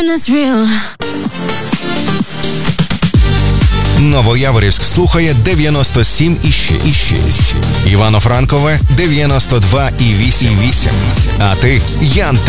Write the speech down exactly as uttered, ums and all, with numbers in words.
Новояворівськ слухає дев'яносто сім і шість. Івано-Франкове дев'яносто два і вісім. А ти Ян